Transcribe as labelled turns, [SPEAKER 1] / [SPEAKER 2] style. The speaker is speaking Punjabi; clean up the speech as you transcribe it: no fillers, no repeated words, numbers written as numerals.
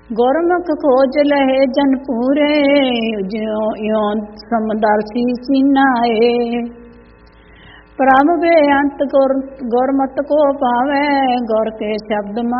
[SPEAKER 1] ਗੁਰਮੁਖ ਖੋਜ ਲਹੇ ਜਨ ਪੂਰੇ, ਜਿਉ ਇਉ ਸਮਦਰਸੀ ਸੀਨਾਏ। ਪ੍ਰਭ ਬੇਅੰਤ ਗੁਰਮਤਿ ਕੋ ਪਾਵੈ, ਗੁਰ ਕੇ ਸ਼ਬਦ